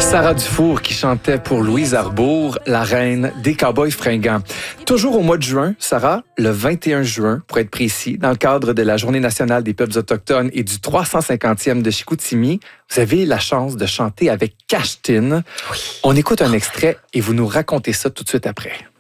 Sarah Dufour qui chantait pour Louise Arbour, la reine des Cowboys fringants. Toujours au mois de juin, Sarah, le 21 juin, pour être précis, dans le cadre de la Journée nationale des peuples autochtones et du 350e de Chicoutimi, vous avez la chance de chanter avec Cash Tin. Oui. On écoute un extrait et vous nous racontez ça tout de suite après.